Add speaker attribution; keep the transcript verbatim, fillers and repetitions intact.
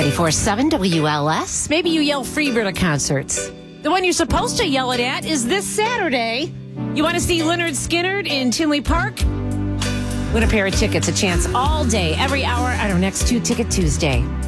Speaker 1: ninety-four point seven W L S. Maybe you yell Freebird at concerts. The one you're supposed to yell it at is this Saturday. You want to see Leonard Skinner in Tinley Park? Win a pair of tickets, a chance all day, every hour at our next Two Ticket Tuesday.